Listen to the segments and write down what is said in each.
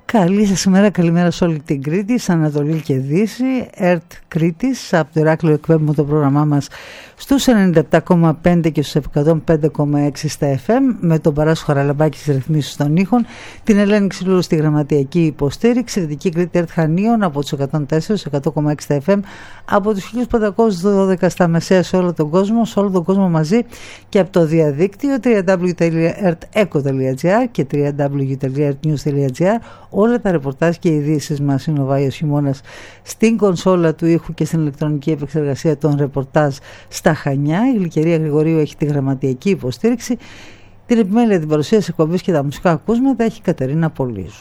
Καλή σας ημέρα, καλημέρα σε όλη την Κρήτη, σαν Ανατολή και Δύση. ΕΡΤ Κρήτης, από το Ηράκλειο εκπέμπουμε το πρόγραμμά μας στους 97,5 και στους 105,6 στα FM, με τον Παράσου Χαραλαμπάκη στις ρυθμίσεις των ήχων, την Ελένη Ξυλούρου στη γραμματιακή υποστήριξη, Δυτική Κρήτη ΕΡΤ Χανίων από τους 104 στους 100,6 στα FM, από τους 1512 στα μεσαία σε όλο τον κόσμο μαζί, και από το διαδίκτυο www.erteco.gr και www.ertnews.gr. Όλα τα ρεπορτάζ και οι ειδήσεις μας. Είναι ο Βάιος Χειμώνας στην κονσόλα του ήχου και στην ηλεκτρονική επεξεργασία των ρεπορτάζ στα Χανιά. Η Γλυκερία Γρηγορίου έχει τη γραμματιακή υποστήριξη. Την επιμέλεια, την παρουσίαση εκπομπής και τα μουσικά ακούσματα έχει η Κατερίνα Πολύζου.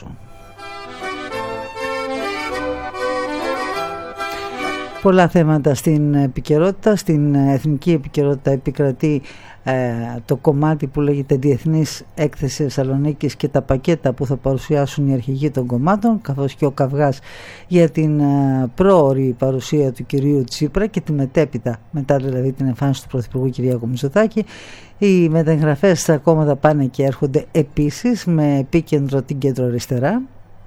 Πολλά θέματα στην επικαιρότητα. Στην εθνική επικαιρότητα επικρατεί το κομμάτι που λέγεται Διεθνής Έκθεση Θεσσαλονίκης και τα πακέτα που θα παρουσιάσουν οι αρχηγοί των κομμάτων, καθώς και ο καυγάς για την πρόωρη παρουσία του κυρίου Τσίπρα και τη μετά δηλαδή την εμφάνιση του Πρωθυπουργού Κυριάκου Μητσοτάκη. Οι μεταγραφές στα κόμματα πάνε και έρχονται επίσης, με επίκεντρο την κεντροαριστερά.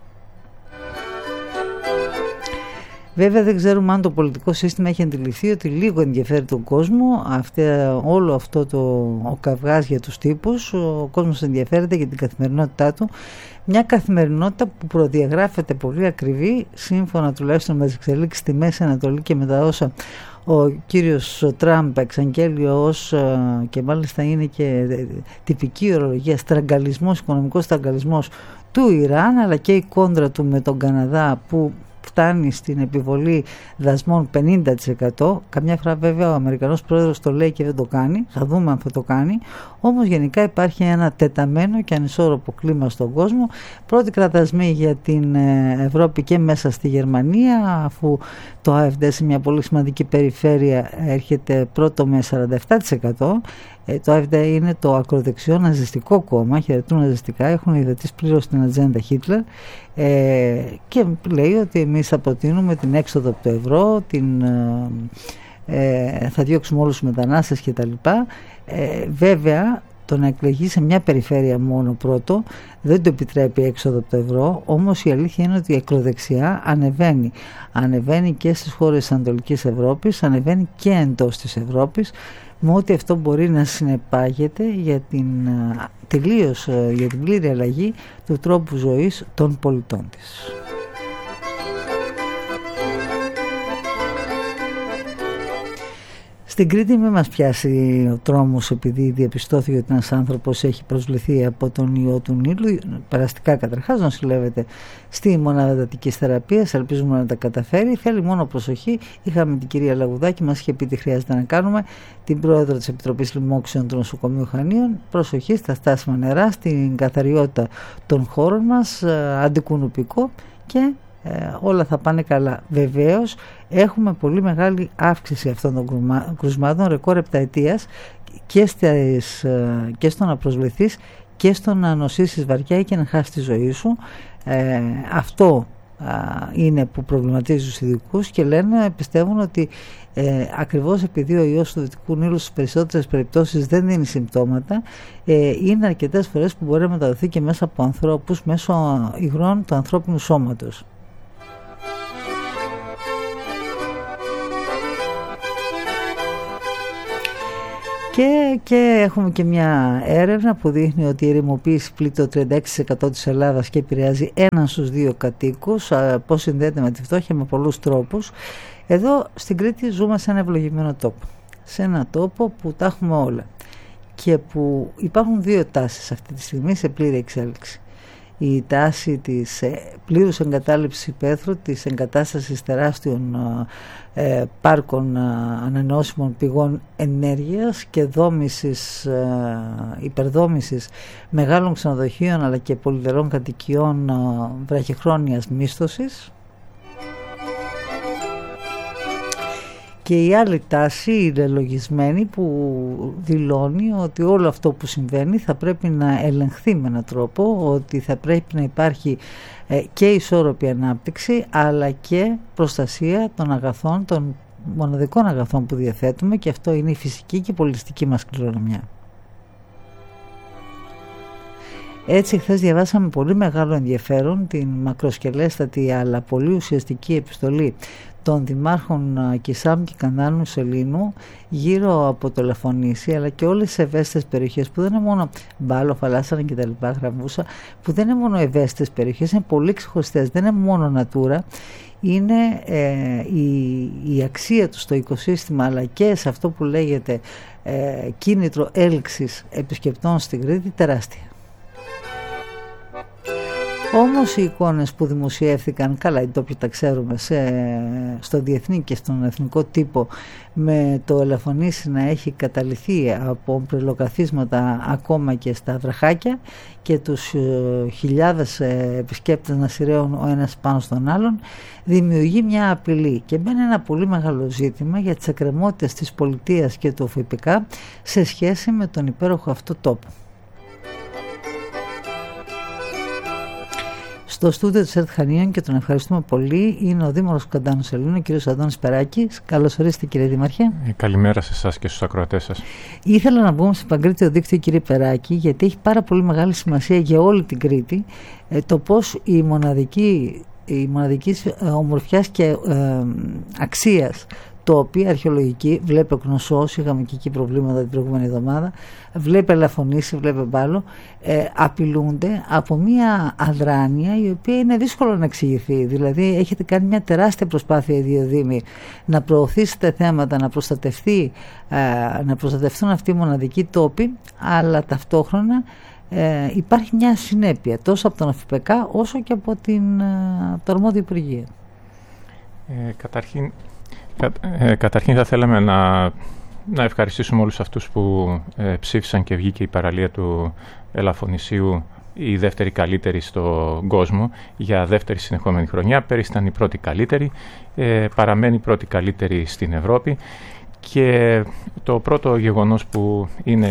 Βέβαια δεν ξέρουμε αν το πολιτικό σύστημα έχει αντιληφθεί ότι λίγο ενδιαφέρει τον κόσμο όλο αυτό ο καυγάς για τους τύπους. Ο κόσμος ενδιαφέρεται για την καθημερινότητά του, μια καθημερινότητα που προδιαγράφεται πολύ ακριβή, σύμφωνα τουλάχιστον με τις εξελίξεις στη Μέση Ανατολή και με τα όσα ο κύριος Τραμπ εξαγγέλει ως, και μάλιστα είναι και τυπική ορολογία, οικονομικός στραγγαλισμός του Ιράν, αλλά και η κόντρα του με τον Καναδά που φτάνει στην επιβολή δασμών 50%. Καμιά φορά βέβαια ο Αμερικανός πρόεδρος το λέει και δεν το κάνει. Θα δούμε αν θα το κάνει. Όμως γενικά υπάρχει ένα τεταμένο και ανισόρροπο κλίμα στον κόσμο. Πρώτη κρατασμή για την Ευρώπη και μέσα στη Γερμανία, αφού το AfD σε μια πολύ σημαντική περιφέρεια έρχεται πρώτο με 47%. Το AfD είναι το ακροδεξιό ναζιστικό κόμμα, χαιρετούν ναζιστικά, έχουν υιοθετήσει πλήρως την ατζέντα Χίτλερ, και λέει ότι εμείς θα προτείνουμε την έξοδο από το ευρώ, θα διώξουμε όλους τους μετανάστες κτλ. Βέβαια το να εκλεγεί σε μια περιφέρεια μόνο πρώτο δεν το επιτρέπει έξοδο από το ευρώ. Όμως η αλήθεια είναι ότι η ακροδεξιά ανεβαίνει και στις χώρες της Ανατολικής Ευρώπης, ανεβαίνει και εντός της Ευρώπης, με ό,τι αυτό μπορεί να συνεπάγεται για την πλήρη αλλαγή του τρόπου ζωής των πολιτών της. Στην Κρήτη μην μας πιάσει ο τρόμος επειδή διαπιστώθηκε ότι ένας άνθρωπος έχει προσβληθεί από τον ιό του Νείλου. Περαστικά καταρχάς, νοσηλεύεται στη μονάδα εντατικής θεραπείας, ελπίζουμε να τα καταφέρει. Θέλει μόνο προσοχή. Είχαμε την κυρία Λαγουδάκη, μας είχε πει τι χρειάζεται να κάνουμε, την πρόεδρο της Επιτροπής Λοιμόξεων του Νοσοκομείου Χανίων. Προσοχή στα στάσιμα νερά, στην καθαριότητα των χώρων μας, αντικουνουπικό, και όλα θα πάνε καλά. Βεβαίως έχουμε πολύ μεγάλη αύξηση αυτών των κρουσμάτων, ρεκόρ επταετίας, και στο να προσβληθείς και στο να νοσήσεις βαριά και να χάσεις τη ζωή σου. Αυτό είναι που προβληματίζει τους ειδικούς και πιστεύουν ότι ακριβώς επειδή ο ιός του Δυτικού Νείλου στις περισσότερες περιπτώσεις δεν δίνει συμπτώματα, είναι αρκετές φορές που μπορεί να μεταδοθεί και μέσα από ανθρώπους, μέσω υγρών του ανθρώπινου σώματος. Και έχουμε και μια έρευνα που δείχνει ότι η ερημοποίηση πλήττει το 36% της Ελλάδας και επηρεάζει 1 στους 2 κατοίκους. Πώς συνδέεται με τη φτώχεια? Με πολλούς τρόπους. Εδώ στην Κρήτη ζούμε σε ένα ευλογημένο τόπο. Σε ένα τόπο που τα έχουμε όλα και που υπάρχουν 2 τάσεις αυτή τη στιγμή σε πλήρη εξέλιξη. Η τάση της πλήρους εγκατάλειψης υπαίθρου, της εγκατάστασης τεράστιων πάρκων ανανεώσιμων πηγών ενέργειας και υπερδόμησης μεγάλων ξενοδοχείων αλλά και πολυδερών κατοικιών βραχυχρόνιας μίσθωσης. Και η άλλη τάση είναι λογισμένη, που δηλώνει ότι όλο αυτό που συμβαίνει θα πρέπει να ελεγχθεί με έναν τρόπο, ότι θα πρέπει να υπάρχει και ισόρροπη ανάπτυξη αλλά και προστασία των αγαθών, των μοναδικών αγαθών που διαθέτουμε, και αυτό είναι η φυσική και πολιτιστική μας κληρονομιά. Έτσι, χθες διαβάσαμε πολύ μεγάλο ενδιαφέρον την μακροσκελέστατη αλλά πολύ ουσιαστική επιστολή των δημάρχων Κισάμ και Κανάλου Σελήνου γύρω από το Λαφωνήσι, αλλά και όλες τις ευαίσθητες περιοχές που δεν είναι μόνο Μπάλο, Φαλάσσανα και τα λοιπά, Γραμβούσα, που δεν είναι μόνο ευαίσθητες περιοχές, είναι πολύ ξεχωριστές, δεν είναι μόνο natura, είναι η αξία του στο οικοσύστημα, αλλά και σε αυτό που λέγεται κίνητρο έλξης επισκεπτών στην Κρήτη τεράστια. Όμως οι εικόνες που δημοσιεύθηκαν, καλά οι τόποι τα ξέρουμε, στο διεθνή και στον εθνικό τύπο, με το Λαφωνήσι να έχει καταλυθεί από ομπρελοκαθίσματα ακόμα και στα βραχάκια και τους χιλιάδες επισκέπτες να σειραίουν ο ένας πάνω στον άλλον, δημιουργεί μια απειλή και μπαίνει ένα πολύ μεγάλο ζήτημα για τις εκκρεμότητες της πολιτείας και του ΦΠΚ σε σχέση με τον υπέροχο αυτό τόπο. Στο στούντιο της ΕΡΤ Χανίων, και τον ευχαριστούμε πολύ, είναι ο Δήμαρχος Καντάνου Σελήνου, ο κ. Αντώνης Περάκης. Καλώς ορίσατε, κύριε Δήμαρχε. Καλημέρα σε εσάς και στους ακροατές σας. Ήθελα να μπούμε σε παγκρίτιο δίκτυο, κύριε Περάκη, γιατί έχει πάρα πολύ μεγάλη σημασία για όλη την Κρήτη το πώς η μοναδική ομορφιάς και αξίας τοπία αρχαιολογική, βλέπε Κνωσός, είχαμε και εκεί προβλήματα την προηγούμενη εβδομάδα, βλέπε Λαφωνήσι, βλέπε Μπάλο, απειλούνται από μια αδράνεια η οποία είναι δύσκολο να εξηγηθεί. Δηλαδή έχετε κάνει μια τεράστια προσπάθεια οι δύο δήμοι να προωθήσετε θέματα, να προστατευτούν αυτοί οι μοναδικοί τόποι, αλλά ταυτόχρονα υπάρχει μια συνέπεια τόσο από τον ΑΦΠΚ όσο και από το αρμόδιο Υπουργείο. Καταρχήν θα θέλαμε να ευχαριστήσουμε όλους αυτούς που ψήφισαν και βγήκε η παραλία του Λαφωνησίου η δεύτερη καλύτερη στον κόσμο για δεύτερη συνεχόμενη χρονιά. Πέρυσι ήταν η πρώτη καλύτερη, παραμένει η πρώτη καλύτερη στην Ευρώπη. Και το πρώτο γεγονός που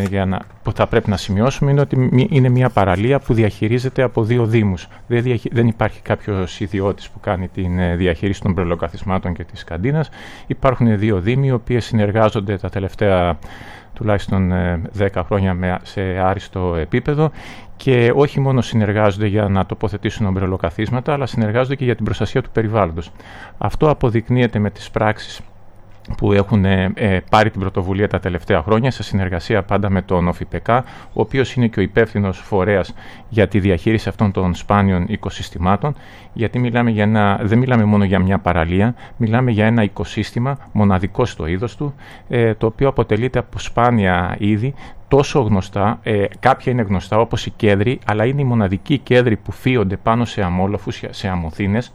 θα πρέπει να σημειώσουμε είναι ότι είναι μια παραλία που διαχειρίζεται από δύο δήμους. Δεν υπάρχει κάποιος ιδιώτης που κάνει την διαχείριση των πρελοκαθισμάτων και της καντίνας. Υπάρχουν δύο δήμοι οι οποίοι συνεργάζονται τα τελευταία τουλάχιστον 10 χρόνια σε άριστο επίπεδο και όχι μόνο συνεργάζονται για να τοποθετήσουν ομπρελοκαθίσματα, αλλά συνεργάζονται και για την προστασία του περιβάλλοντος. Αυτό αποδεικνύεται με τις πράξεις που έχουν πάρει την πρωτοβουλία τα τελευταία χρόνια σε συνεργασία πάντα με τον ΟΦΠΚ, ο οποίος είναι και ο υπεύθυνος φορέας για τη διαχείριση αυτών των σπάνιων οικοσυστημάτων, γιατί δεν μιλάμε μόνο για μια παραλία, μιλάμε για ένα οικοσύστημα μοναδικό στο είδος του, το οποίο αποτελείται από σπάνια είδη, τόσο γνωστά, κάποια είναι γνωστά όπως οι κέδροι, αλλά είναι οι μοναδικοί κέδροι που φύονται πάνω σε αμόλοφους, σε αμμοθήνες.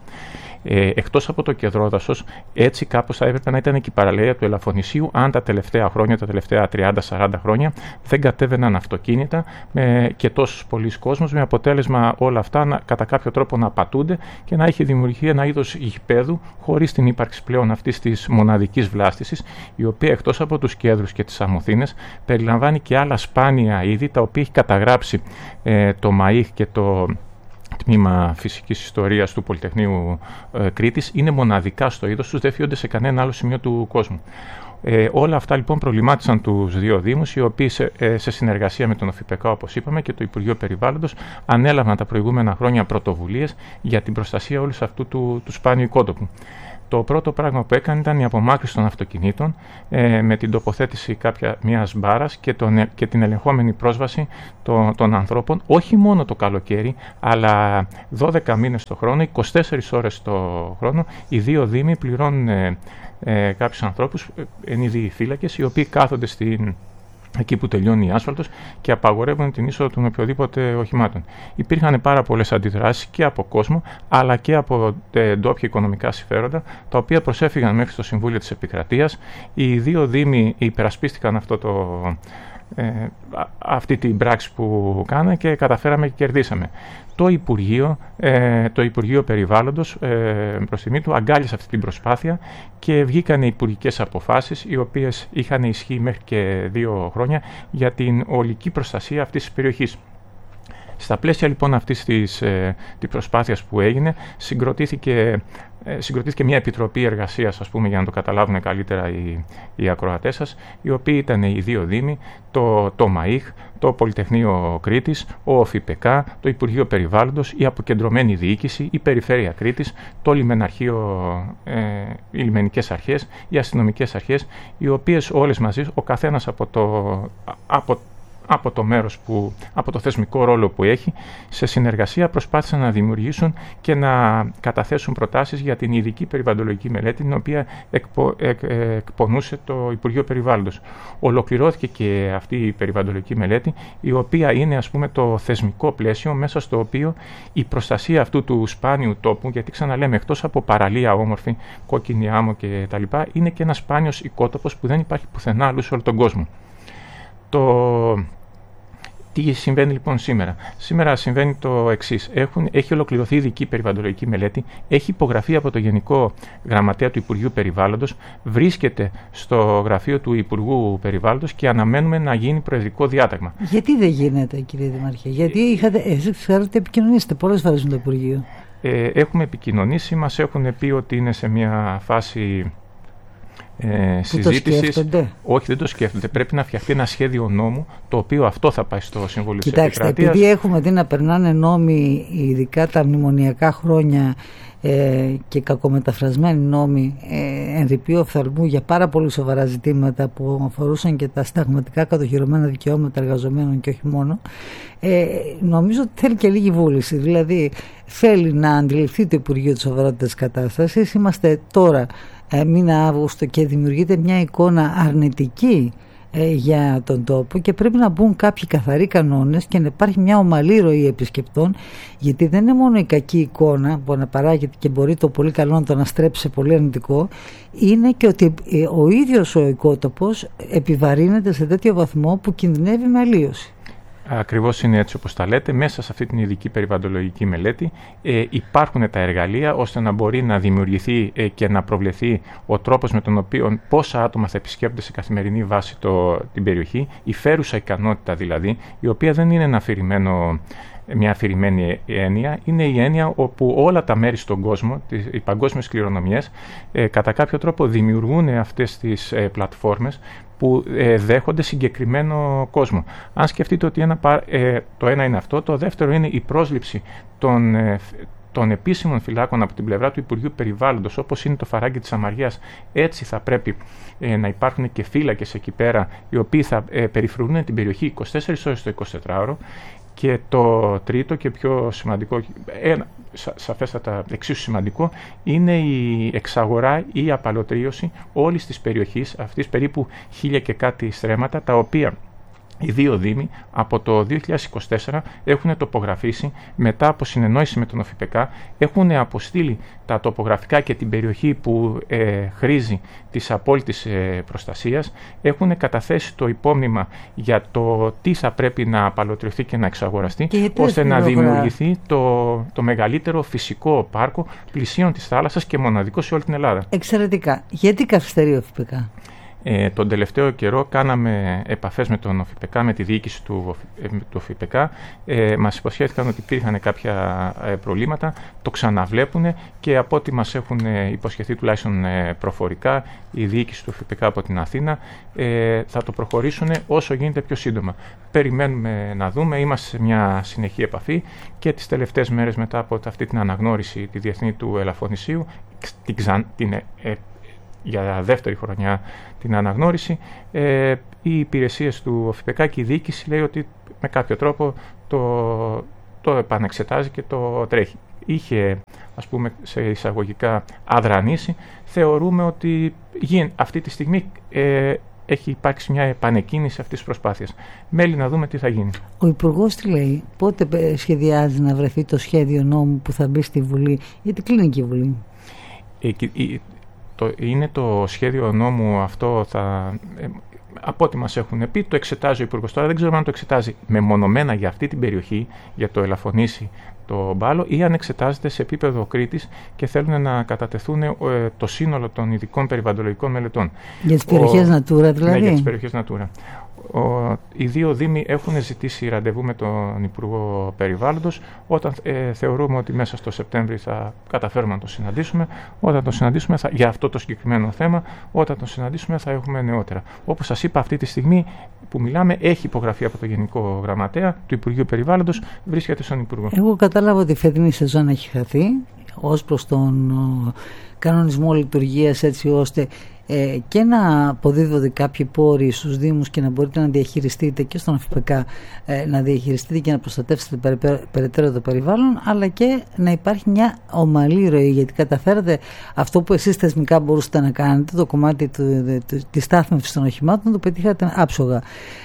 Εκτός από το κεδρόδασος, έτσι κάπως θα έπρεπε να ήταν και η παραλία του Λαφωνησίου, αν τα τελευταία χρόνια, τα τελευταία 30-40 χρόνια, δεν κατέβαιναν αυτοκίνητα και τόσους πολλοί κόσμος, με αποτέλεσμα όλα αυτά κατά κάποιο τρόπο να απατούνται και να έχει δημιουργηθεί ένα είδος γηπέδου, χωρίς την ύπαρξη πλέον αυτής της μοναδικής βλάστησης, η οποία εκτός από τους κέδρους και τις αμμοθήνες, περιλαμβάνει και άλλα σπάνια είδη, τα οποία έχει καταγράψει το ΜΑΙΧ και το Τμήμα Φυσικής Ιστορίας του Πολυτεχνείου Κρήτης. Είναι μοναδικά στο είδος τους, δεν φύγονται σε κανένα άλλο σημείο του κόσμου. Όλα αυτά λοιπόν προβλημάτισαν τους δύο δήμους, οι οποίοι σε συνεργασία με τον ΟΦΠΚ, όπως είπαμε, και το Υπουργείο Περιβάλλοντος, ανέλαβαν τα προηγούμενα χρόνια πρωτοβουλίες για την προστασία όλου αυτού του σπάνιου οικότοπου. Το πρώτο πράγμα που έκανε ήταν η απομάκρυνση των αυτοκινήτων με την τοποθέτηση μιας μπάρας και την ελεγχόμενη πρόσβαση των ανθρώπων, όχι μόνο το καλοκαίρι, αλλά 12 μήνες το χρόνο, 24 ώρες το χρόνο. Οι δύο δήμοι πληρώνουν κάποιους ανθρώπους, εν είδη φύλακες, οι οποίοι κάθονται εκεί που τελειώνει η άσφαλτος και απαγορεύουν την είσοδο των οποιοδήποτε οχημάτων. Υπήρχαν πάρα πολλές αντιδράσεις και από κόσμο, αλλά και από ντόπια οικονομικά συμφέροντα, τα οποία προσέφυγαν μέχρι στο Συμβούλιο της Επικρατείας. Οι δύο δήμοι υπερασπίστηκαν αυτή την πράξη που κάνανε και καταφέραμε και κερδίσαμε. Το Υπουργείο Περιβάλλοντος προς τιμή του αγκάλιασε αυτή την προσπάθεια και βγήκαν υπουργικές αποφάσεις, οι οποίες είχαν ισχύ μέχρι και 2 χρόνια για την ολική προστασία αυτής της περιοχής. Στα πλαίσια λοιπόν αυτής της προσπάθειας που έγινε, συγκροτήθηκε μια επιτροπή εργασίας, ας πούμε, για να το καταλάβουν καλύτερα οι ακροατές σας, οι οποίοι ήταν οι δύο δήμοι, το ΜΑΙΧ, το Πολυτεχνείο Κρήτης, ο ΟΦΙΠΕΚΑ, το Υπουργείο Περιβάλλοντος, η Αποκεντρωμένη Διοίκηση, η Περιφέρεια Κρήτης, το Λιμεναρχείο, οι λιμενικές αρχές, οι αστυνομικές αρχές, οι οποίες όλες μαζί, ο καθένας από το θεσμικό ρόλο που έχει, σε συνεργασία προσπάθησαν να δημιουργήσουν και να καταθέσουν προτάσεις για την ειδική περιβαλλοντολογική μελέτη, την οποία εκπονούσε το Υπουργείο Περιβάλλοντος. Ολοκληρώθηκε και αυτή η περιβαλλοντολογική μελέτη, η οποία είναι, ας πούμε, το θεσμικό πλαίσιο μέσα στο οποίο η προστασία αυτού του σπάνιου τόπου, γιατί ξαναλέμε, εκτός από παραλία όμορφη, κόκκινη άμμο κτλ., είναι και ένας σπάνιος οικότοπος που δεν υπάρχει πουθενά αλλού σε όλο τον κόσμο. Τι συμβαίνει λοιπόν σήμερα? Σήμερα συμβαίνει το εξής. Έχει ολοκληρωθεί ειδική περιβαλλοντολογική μελέτη, έχει υπογραφεί από το Γενικό Γραμματέα του Υπουργείου Περιβάλλοντος, βρίσκεται στο γραφείο του Υπουργού Περιβάλλοντος και αναμένουμε να γίνει προεδρικό διάταγμα. Γιατί δεν γίνεται, κύριε Δημαρχέ? Γιατί εσείς επικοινωνήσετε πολλές φορές με το Υπουργείο. Έχουμε επικοινωνήσει, μας έχουν πει ότι είναι σε μια φάση συζήτησης. Όχι, δεν το σκέφτονται. Πρέπει να φτιαχτεί ένα σχέδιο νόμου, το οποίο αυτό θα πάει στο Συμβούλιο της Επικρατείας. Κοιτάξτε, επειδή έχουμε δει να περνάνε νόμοι, ειδικά τα μνημονιακά χρόνια, και κακομεταφρασμένοι νόμοι ενρυπείου οφθαλμού για πάρα πολύ σοβαρά ζητήματα που αφορούσαν και τα συνταγματικά κατοχυρωμένα δικαιώματα εργαζομένων και όχι μόνο, νομίζω ότι θέλει και λίγη βούληση. Δηλαδή θέλει να αντιληφθεί το Υπουργείο της σοβαρότητας της κατάστασης. Είμαστε τώρα μήνα Αύγουστο και δημιουργείται μια εικόνα αρνητική για τον τόπο και πρέπει να μπουν κάποιοι καθαροί κανόνες και να υπάρχει μια ομαλή ροή επισκεπτών, γιατί δεν είναι μόνο η κακή εικόνα που αναπαράγεται και μπορεί το πολύ καλό να το αναστρέψει σε πολύ αρνητικό, είναι και ότι ο ίδιος ο οικότοπος επιβαρύνεται σε τέτοιο βαθμό που κινδυνεύει με αλλίωση. Ακριβώς είναι έτσι όπως τα λέτε. Μέσα σε αυτή την ειδική περιβαλλοντολογική μελέτη υπάρχουν τα εργαλεία ώστε να μπορεί να δημιουργηθεί και να προβλεφθεί ο τρόπος με τον οποίο πόσα άτομα θα επισκέπτονται σε καθημερινή βάση την περιοχή, η φέρουσα ικανότητα δηλαδή, η οποία δεν είναι μια αφηρημένη έννοια, είναι η έννοια όπου όλα τα μέρη στον κόσμο, οι παγκόσμιες κληρονομιές, κατά κάποιο τρόπο δημιουργούν αυτές τις πλατφόρμες που δέχονται συγκεκριμένο κόσμο. Αν σκεφτείτε ότι το ένα είναι αυτό, το δεύτερο είναι η πρόσληψη των επίσημων φυλάκων από την πλευρά του Υπουργείου Περιβάλλοντος, όπως είναι το Φαράγγι της Αμαριάς. Έτσι θα πρέπει να υπάρχουν και φύλακες εκεί πέρα, οι οποίοι θα περιφρονούν την περιοχή 24 ώρες το 24ωρο. Και το τρίτο και πιο σημαντικό, σαφέστατα εξίσου σημαντικό, είναι η εξαγορά ή η απαλωτρίωση όλης της περιοχής, αυτής περίπου 1000 και κάτι στρέμματα, τα οποία οι δύο δήμοι από το 2024 έχουν τοπογραφήσει μετά από συνεννόηση με τον ΟΦΙΠΕΚΑ, έχουν αποστείλει τα τοπογραφικά και την περιοχή που χρήζει της απόλυτης προστασίας, έχουν καταθέσει το υπόμνημα για το τι θα πρέπει να απαλωτριωθεί και να εξαγοραστεί, ώστε να δημιουργηθεί το μεγαλύτερο φυσικό πάρκο πλησίων της θάλασσας και μοναδικό σε όλη την Ελλάδα. Εξαιρετικά. Γιατί καθυστερεί ο ΟΦΙΠΕΚΑ? Τον τελευταίο καιρό κάναμε επαφές με τον ΟΦΙΠΕΚΑ, με τη διοίκηση του ΟΦΙΠΕΚΑ. Μας υποσχέθηκαν ότι υπήρχαν κάποια προβλήματα, το ξαναβλέπουν και από ό,τι μας έχουν υποσχεθεί τουλάχιστον προφορικά η διοίκηση του ΟΦΙΠΕΚΑ από την Αθήνα, θα το προχωρήσουν όσο γίνεται πιο σύντομα. Περιμένουμε να δούμε, είμαστε σε μια συνεχή επαφή και τις τελευταίες μέρες μετά από αυτή την αναγνώριση τη διεθνή του ελαφωνησίου, για δεύτερη χρονιά την αναγνώριση, οι υπηρεσίες του ΟΦΙΠΕΚΑ και η διοίκηση λέει ότι με κάποιο τρόπο το επανεξετάζει και το τρέχει. Είχε, ας πούμε, σε εισαγωγικά αδρανήσει. Θεωρούμε ότι αυτή τη στιγμή έχει υπάρξει μια επανεκκίνηση αυτής της προσπάθειας. Μένει να δούμε τι θα γίνει. Ο Υπουργός τι λέει? Πότε σχεδιάζει να βρεθεί το σχέδιο νόμου που θα μπει στη Βουλή? Γιατί κλείνει και η Βουλή. Είναι το σχέδιο νόμου αυτό, από ό,τι μας έχουν πει, το εξετάζει ο Υπουργός. Τώρα δεν ξέρουμε αν το εξετάζει μεμονωμένα για αυτή την περιοχή, για το Ελαφωνήσι, το Μπάλο, ή αν εξετάζεται σε επίπεδο Κρήτης και θέλουν να κατατεθούν το σύνολο των ειδικών περιβαλλοντολογικών μελετών. Για τις περιοχές Natura δηλαδή. Ναι, για τις περιοχές Natura. Οι δύο Δήμοι έχουν ζητήσει ραντεβού με τον Υπουργό Περιβάλλοντος. Όταν θεωρούμε ότι μέσα στο Σεπτέμβρη θα καταφέρουμε να το συναντήσουμε, όταν το συναντήσουμε για αυτό το συγκεκριμένο θέμα, όταν το συναντήσουμε θα έχουμε νεότερα. Όπως σας είπα, αυτή τη στιγμή που μιλάμε έχει υπογραφεί από το Γενικό Γραμματέα του Υπουργείου Περιβάλλοντος, βρίσκεται στον Υπουργό. Εγώ κατάλαβα ότι η φετινή σεζόν έχει χαθεί ως προς τον κανονισμό λειτουργίας, έτσι ώστε και να αποδίδονται κάποιοι πόροι στους Δήμους και να μπορείτε να διαχειριστείτε και στον ΑΦΠΚ να διαχειριστείτε και να προστατεύσετε περαιτέρω το περιβάλλον, αλλά και να υπάρχει μια ομαλή ροή, γιατί καταφέρατε αυτό που εσείς θεσμικά μπορούσατε να κάνετε, το κομμάτι της στάθμευσης των οχημάτων, το πετύχατε άψογα.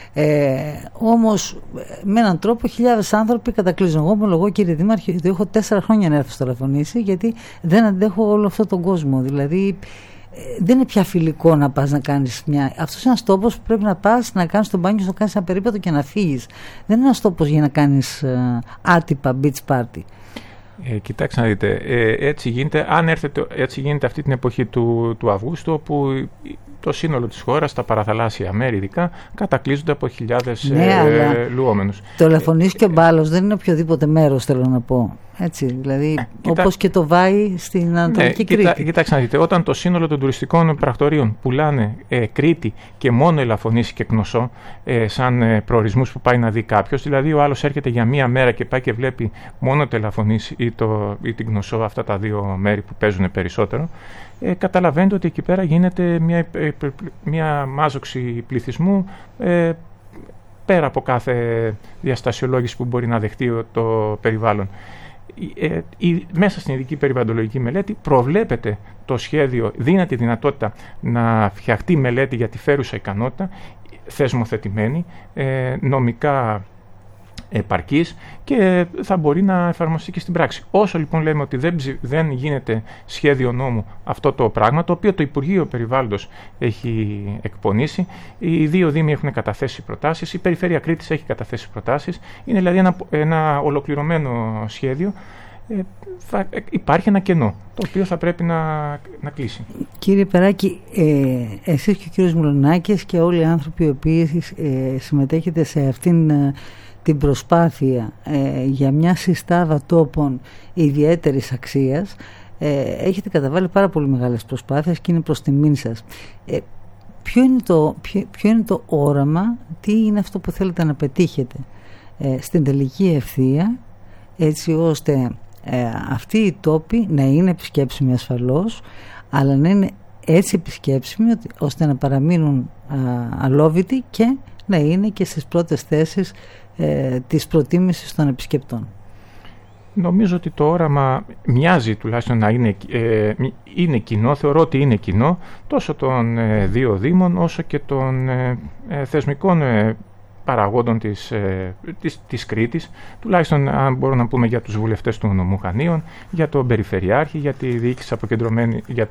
Όμως με έναν τρόπο χιλιάδες άνθρωποι κατακλείζουν. Εγώ ομολογώ, κύριε Δήμαρχε, ότι έχω 4 χρόνια να έρθω στο τηλεφωνήσει, γιατί δεν αντέχω όλο αυτόν τον κόσμο. Δηλαδή δεν είναι πια φιλικό να πας να κάνεις αυτός είναι ένας τόπος που πρέπει να πας να κάνεις τον μπάνιο, να κάνεις ένα περίπατο και να φύγεις. Δεν είναι ένας τόπος για να κάνεις άτυπα beach party. Κοιτάξτε να δείτε, έτσι γίνεται αυτή την εποχή του Αυγούστου, όπου το σύνολο της χώρας, τα παραθαλάσσια μέρη ειδικά, κατακλείζονται από χιλιάδες λουόμενους. Το Λαφωνής και ο Μπάλος δεν είναι οποιοδήποτε μέρος, θέλω να πω. Έτσι, δηλαδή, όπως και το Βάη στην Ανατολική Κρήτη. Κοιτάξτε να δείτε, όταν το σύνολο των τουριστικών πρακτορείων πουλάνε Κρήτη και μόνο Ελαφωνίση και Κνωσό σαν προορισμούς που πάει να δει κάποιος, δηλαδή ο άλλος έρχεται για μία μέρα και πάει και βλέπει μόνο το Ελαφωνίση ή την Κνωσό, αυτά τα δύο μέρη που παίζουν περισσότερο, καταλαβαίνετε ότι εκεί πέρα γίνεται μια μάζοξη πληθυσμού πέρα από κάθε διαστασιολόγηση που μπορεί να δεχτεί το περιβάλλον. Μέσα στην ειδική περιβαλλοντολογική μελέτη προβλέπεται το σχέδιο, δίνεται τη δυνατότητα να φτιαχτεί μελέτη για τη φέρουσα ικανότητα, θεσμοθετημένη, νομικά επαρκής και θα μπορεί να εφαρμοστεί και στην πράξη. Όσο λοιπόν λέμε ότι δεν γίνεται σχέδιο νόμου αυτό το πράγμα, το οποίο το Υπουργείο Περιβάλλοντος έχει εκπονήσει, οι δύο Δήμοι έχουν καταθέσει προτάσεις, η Περιφέρεια Κρήτης έχει καταθέσει προτάσεις, είναι δηλαδή ένα ολοκληρωμένο σχέδιο. Υπάρχει ένα κενό το οποίο θα πρέπει να κλείσει. Κύριε Περάκη, εσείς και ο κύριος Μιλονάκης και όλοι οι άνθρωποι οι οποίοι συμμετέχετε σε αυτήν την προσπάθεια για μια συστάδα τόπων ιδιαίτερης αξίας, έχετε καταβάλει πάρα πολύ μεγάλες προσπάθειες και είναι προς τιμήν σας. Ποιο είναι το όραμα, τι είναι αυτό που θέλετε να πετύχετε στην τελική ευθεία, έτσι ώστε αυτοί οι τόποι να είναι επισκέψιμοι ασφαλώς, αλλά να είναι έτσι επισκέψιμοι ώστε να παραμείνουν αλόβητοι και να είναι και στις πρώτες θέσεις της προτίμησης των επισκεπτών. Νομίζω ότι το όραμα μοιάζει τουλάχιστον να είναι κοινό, θεωρώ ότι είναι κοινό, τόσο των δύο Δήμων όσο και των θεσμικών παραγόντων της Κρήτης, τουλάχιστον αν μπορούμε να πούμε για τους βουλευτές του νομού Χανίων, για τον Περιφερειάρχη, για τη διοίκηση αποκεντρωμένη, για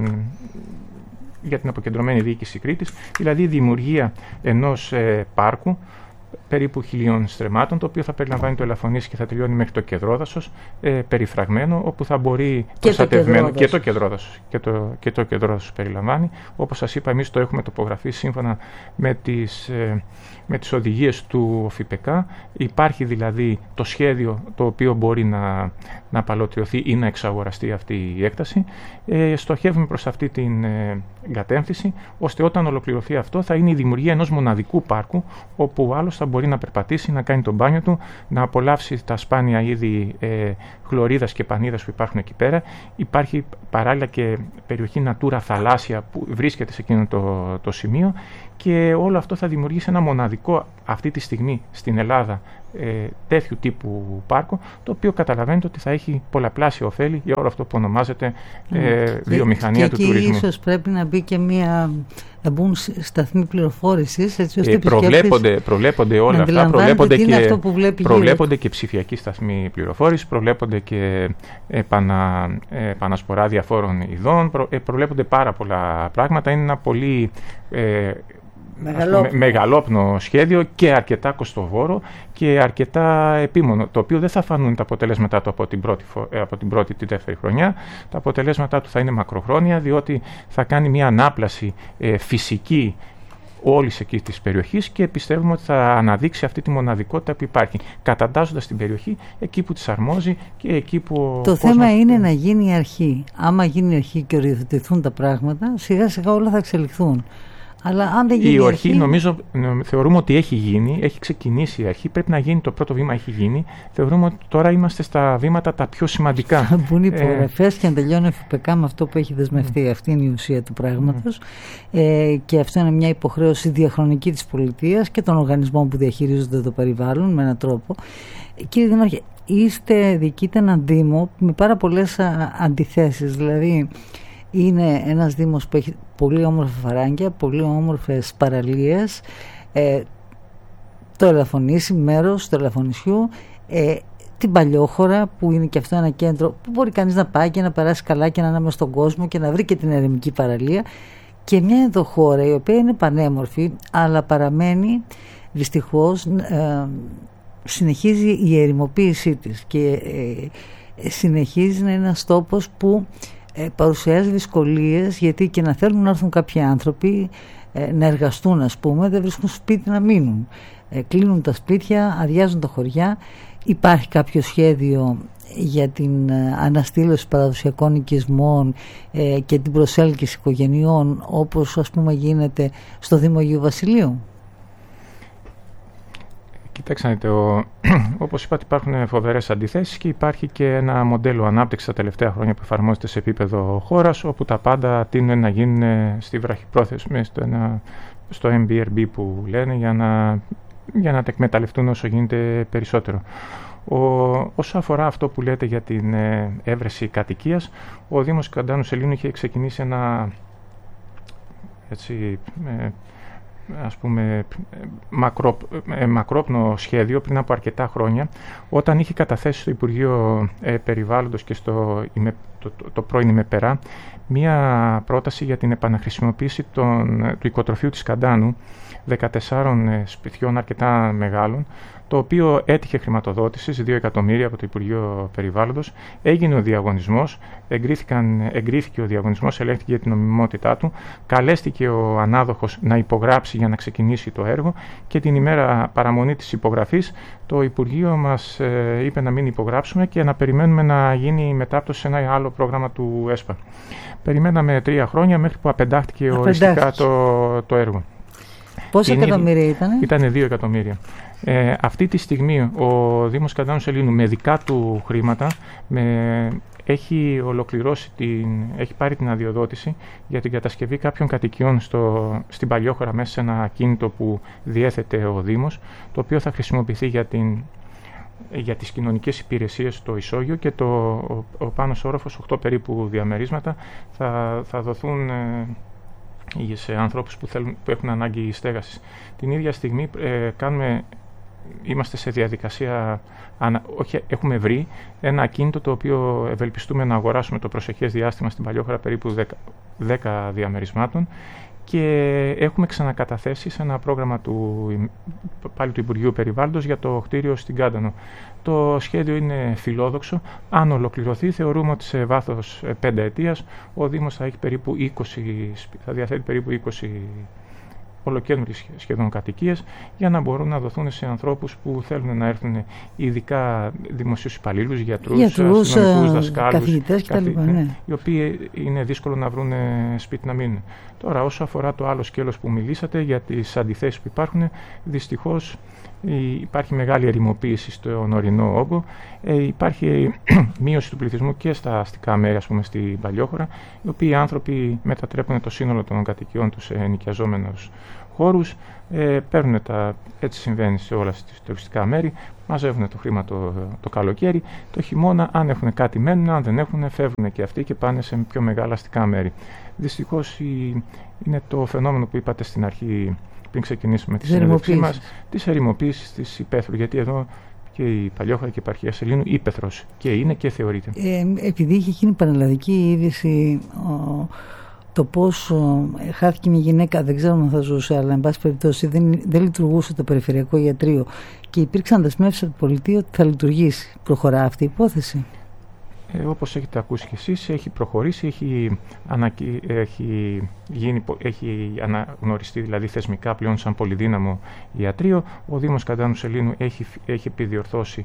την αποκεντρωμένη διοίκηση Κρήτης, δηλαδή η δημιουργία ενός πάρκου περίπου 1.000 στρεμμάτων, το οποίο θα περιλαμβάνει το Ελαφωνήσι και θα τελειώνει μέχρι το Κεδρόδασος, περιφραγμένο, όπου θα μπορεί προστατευμένο και το Κεδρόδασος και το Κεδρόδασος περιλαμβάνει. Όπως σας είπα, εμείς το έχουμε τοπογραφήσει σύμφωνα με τις οδηγίες του ΟΦΠΚ. Υπάρχει δηλαδή το σχέδιο το οποίο μπορεί να παλωτριωθεί ή να εξαγοραστεί αυτή η έκταση. Στοχεύουμε προς αυτή την κατεύθυνση, ώστε όταν ολοκληρωθεί αυτό θα είναι η δημιουργία ενός μοναδικού πάρκου, όπου ο άλλος θα μπορεί να περπατήσει, να κάνει τον μπάνιο του, να απολαύσει τα σπάνια είδη χλωρίδας και πανίδας που υπάρχουν εκεί πέρα. Υπάρχει παράλληλα και περιοχή Natura θαλάσσια που βρίσκεται σε εκείνο το σημείο, και όλο αυτό θα δημιουργήσει ένα μοναδικό αυτή τη στιγμή στην Ελλάδα τέτοιου τύπου πάρκο, το οποίο καταλαβαίνετε ότι θα έχει πολλαπλάσια ωφέλη για όλο αυτό που ονομάζεται βιομηχανία του τουρισμού. Και ίσως πρέπει να μπει και να μπουν σταθμοί πληροφόρησης, έτσι ώστε προβλέπονται όλα αυτά, προβλέπονται και ψηφιακοί σταθμοί πληροφόρησης, προβλέπονται και επανασπορά διαφόρων ειδών, προβλέπονται πάρα πολλά πράγματα. Είναι ένα πολύ μεγαλόπνο σχέδιο και αρκετά κοστοβόρο και αρκετά επίμονο, το οποίο δεν θα φανούν τα αποτελέσματά του από την πρώτη τη δεύτερη χρονιά. Τα αποτελέσματά του θα είναι μακροχρόνια, διότι θα κάνει μια ανάπλαση φυσική όλης εκεί της περιοχής και πιστεύουμε ότι θα αναδείξει αυτή τη μοναδικότητα που υπάρχει, καταντάζοντας την περιοχή εκεί που της αρμόζει και εκεί που... Το θέμα είναι να γίνει η αρχή. Άμα γίνει η αρχή και οριοθετηθούν τα πράγματα, σιγά σιγά όλα θα εξελιχθούν. Αλλά αν δεν γίνει η αρχή, νομίζω, θεωρούμε ότι έχει γίνει, έχει ξεκινήσει η αρχή, πρέπει να γίνει το πρώτο βήμα, έχει γίνει. Θεωρούμε ότι τώρα είμαστε στα βήματα τα πιο σημαντικά. Θα μπουν υπογραφές και να τελειώνει ΦΠΚ με αυτό που έχει δεσμευτεί. Αυτή είναι η ουσία του πράγματος. Και αυτό είναι μια υποχρέωση διαχρονική της πολιτείας και των οργανισμών που διαχειρίζονται το περιβάλλον με έναν τρόπο. Κύριε Δήμαρχε, διοικείτε έναν Δήμο με πάρα πολλές αντιθέσεις. Δηλαδή, είναι ένας Δήμος που έχει πολύ όμορφα φαράγγια, πολύ όμορφες παραλίες, το Ελαφωνήσι, μέρος του Ελαφωνησιού, την Παλιόχώρα που είναι και αυτό ένα κέντρο που μπορεί κανείς να πάει και να περάσει καλά και να είναι μες στον κόσμο και να βρει και την ερημική παραλία, και μια ενδοχώρα η οποία είναι πανέμορφη αλλά παραμένει δυστυχώς, συνεχίζει η ερημοποίησή της και συνεχίζει να είναι ένας τόπος που παρουσιάζει δυσκολίες, γιατί και να θέλουν να έρθουν κάποιοι άνθρωποι να εργαστούν, ας πούμε, δεν βρίσκουν σπίτι να μείνουν. Κλείνουν τα σπίτια, αδειάζουν τα χωριά. Υπάρχει κάποιο σχέδιο για την αναστήλωση παραδοσιακών οικισμών και την προσέλκυση οικογενειών, όπως ας πούμε γίνεται στο Δήμο Αγίου Βασιλείου? Κοιτάξτε, όπως είπατε, υπάρχουν φοβερές αντιθέσεις και υπάρχει και ένα μοντέλο ανάπτυξης τα τελευταία χρόνια που εφαρμόζεται σε επίπεδο χώρας, όπου τα πάντα τείνουν να γίνουν στη βραχυπρόθεσμη, στο MBRB που λένε, για να τα εκμεταλλευτούν όσο γίνεται περισσότερο. Όσο αφορά αυτό που λέτε για την έβρεση κατοικίας, ο Δήμος Καντάνου Σελήνου είχε ξεκινήσει ένα ας πούμε μακρόπνο σχέδιο πριν από αρκετά χρόνια, όταν είχε καταθέσει στο Υπουργείο Περιβάλλοντος και το πρώην ΙΜΕΠΕΡΑ μία πρόταση για την επαναχρησιμοποίηση του οικοτροφείου της Καντάνου, 14 σπιτιών αρκετά μεγάλων, το οποίο έτυχε χρηματοδότησης 2 εκατομμύρια από το Υπουργείο Περιβάλλοντος. Έγινε ο διαγωνισμός, εγκρίθηκε ο διαγωνισμός, ελέγχθηκε για την νομιμότητά του, καλέστηκε ο ανάδοχος να υπογράψει για να ξεκινήσει το έργο και την ημέρα παραμονή της υπογραφής το Υπουργείο μας είπε να μην υπογράψουμε και να περιμένουμε να γίνει η μετάπτωση σε ένα άλλο πρόγραμμα του ΕΣΠΑ. Περιμέναμε 3 χρόνια μέχρι που απεντάχτηκε οριστικά το έργο. Πόσα εκατομμύρια ήτανε? Ήτανε 2 εκατομμύρια. Αυτή τη στιγμή ο Δήμος Καντάνου Σελήνου με δικά του χρήματα έχει έχει πάρει την αδειοδότηση για την κατασκευή κάποιων κατοικιών στην Παλιόχώρα μέσα σε ένα ακίνητο που διέθετε ο Δήμος, το οποίο θα χρησιμοποιηθεί για τις κοινωνικές υπηρεσίες στο ισόγειο, και ο πάνος όροφος, 8 περίπου διαμερίσματα, θα δοθούν σε ανθρώπους που έχουν ανάγκη στέγασης. Την ίδια στιγμή είμαστε σε διαδικασία, έχουμε βρει ένα ακίνητο το οποίο ευελπιστούμε να αγοράσουμε το προσεχές διάστημα στην Παλιόχώρα, περίπου 10 διαμερισμάτων, και έχουμε ξανακαταθέσει σε ένα πρόγραμμα πάλι του Υπουργείου Περιβάλλοντος για το κτίριο στην Κάντανο. Το σχέδιο είναι φιλόδοξο. Αν ολοκληρωθεί, θεωρούμε ότι σε βάθος 5 ετίας ο Δήμος θα διαθέτει περίπου 20 ολοκαίνουργιες σχεδόν κατοικίες, για να μπορούν να δοθούν σε ανθρώπους που θέλουν να έρθουν, ειδικά δημοσίους υπαλλήλους, γιατρούς, αστυνομικούς, δασκάλους, καθηγητές κτλ. Ναι. Οι οποίοι είναι δύσκολο να βρουν σπίτι να μείνουν. Τώρα, όσο αφορά το άλλο σκέλος που μιλήσατε για τις αντιθέσεις που υπάρχουν, δυστυχώς υπάρχει μεγάλη ερημοποίηση στον ορεινό όγκο, υπάρχει μείωση του πληθυσμού και στα αστικά μέρη, ας πούμε στην Παλιόχώρα, οι οποίοι άνθρωποι μετατρέπουν το σύνολο των κατοικιών τους σε νοικιαζόμενους χώρους, έτσι συμβαίνει σε όλα τα τουριστικά μέρη, μαζεύουν το χρήμα το καλοκαίρι, το χειμώνα αν έχουν κάτι μένουν, αν δεν έχουν φεύγουν και αυτοί και πάνε σε πιο μεγάλα αστικά μέρη. Δυστυχώς είναι το φαινόμενο που είπατε στην αρχή, πριν ξεκινήσουμε τη συνέντευξή μας, της ερημοποίησης της υπαίθρου, γιατί εδώ και η Παλιόχώρα και η επαρχία Σελήνου ύπαιθρος και είναι και θεωρείται. Επειδή είχε γίνει πανελλαδική είδηση το πώς χάθηκε μια γυναίκα, δεν ξέρω αν θα ζούσε, αλλά εν πάση περιπτώσει δεν λειτουργούσε το περιφερειακό ιατρείο και υπήρξαν δεσμεύσεις από την πολιτεία ότι θα λειτουργήσει. Προχωρά αυτή η υπόθεση? όπως έχετε ακούσει και εσείς, έχει προχωρήσει, έχει αναγνωριστεί δηλαδή θεσμικά πλέον σαν πολυδύναμο ιατρείο. Ο Δήμος Καντάνου Σελήνου έχει επιδιορθώσει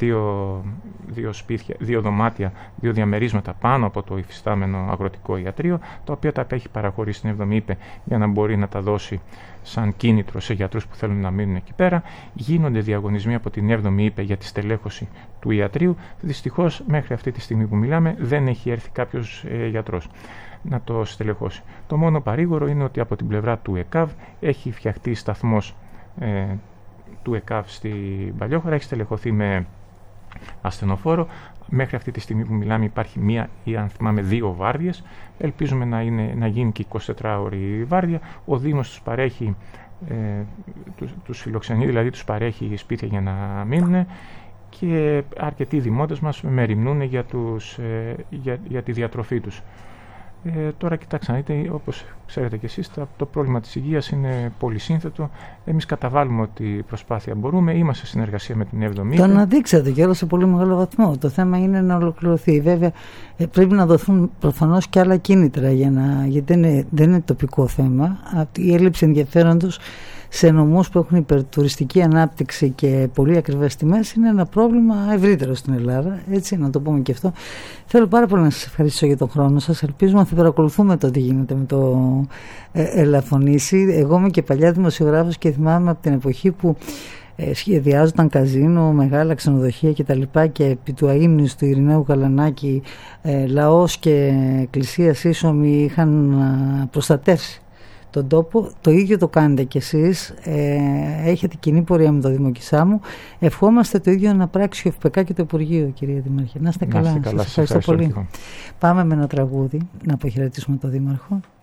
δύο δωμάτια, δύο διαμερίσματα πάνω από το υφιστάμενο αγροτικό ιατρείο, τα οποία τα έχει παραχωρήσει στην 7η ΥΠΕ για να μπορεί να τα δώσει σαν κίνητρο σε γιατρούς που θέλουν να μείνουν εκεί πέρα. Γίνονται διαγωνισμοί από την 7η ΥΠΕ για τη στελέχωση του ιατρείου. Δυστυχώς μέχρι αυτή τη στιγμή που μιλάμε δεν έχει έρθει κάποιος γιατρός να το στελεχώσει. Το μόνο παρήγορο είναι ότι από την πλευρά του ΕΚΑΒ έχει φτιαχτεί σταθμός του ΕΚΑΒ στην Παλιόχώρα, έχει στελεχωθεί με ασθενοφόρο. Μέχρι αυτή τη στιγμή που μιλάμε υπάρχει μία ή αν θυμάμαι 2 βάρδιες. Ελπίζουμε να γίνει και 24ωρη βάρδια. Ο Δήμος τους παρέχει, τους φιλοξενεί, δηλαδή τους παρέχει σπίτια για να μείνουν, και αρκετοί δημότες μας μεριμνούν για τη διατροφή τους. Τώρα κοιτάξτε να δείτε, όπως ξέρετε και εσείς, το πρόβλημα της υγείας είναι πολύ σύνθετο. Εμείς καταβάλουμε ό,τι προσπάθεια μπορούμε, είμαστε σε συνεργασία με την 7η. Το αναδείξατε και όλα σε πολύ μεγάλο βαθμό. Το θέμα είναι να ολοκληρωθεί. Βέβαια πρέπει να δοθούν προφανώς και άλλα κίνητρα, γιατί δεν είναι τοπικό θέμα. Η έλλειψη ενδιαφέροντος σε νομούς που έχουν υπερτουριστική ανάπτυξη και πολύ ακριβές τιμές είναι ένα πρόβλημα ευρύτερο στην Ελλάδα, έτσι, να το πούμε και αυτό. Θέλω πάρα πολύ να σας ευχαριστήσω για τον χρόνο σας. Ελπίζουμε να θα παρακολουθούμε το τι γίνεται με το Ελαφωνήσι. Εγώ είμαι και παλιά δημοσιογράφος και θυμάμαι από την εποχή που σχεδιάζονταν καζίνο, μεγάλα ξενοδοχεία κτλ. Και επί του αείμνηους του Ειρηναίου Καλανάκη λαός και εκκλησία σύσσωμοι είχαν προστατεύσει τον τόπο. Το ίδιο το κάνετε κι εσείς. Έχετε κοινή πορεία με το Δήμο Κισάμου. Ευχόμαστε το ίδιο να πράξει ο ΕΦΠΚ και το Υπουργείο, κυρία Δήμαρχε. Να είστε καλά. Σας ευχαριστώ πολύ. Πάμε με ένα τραγούδι να αποχαιρετήσουμε τον Δήμαρχο.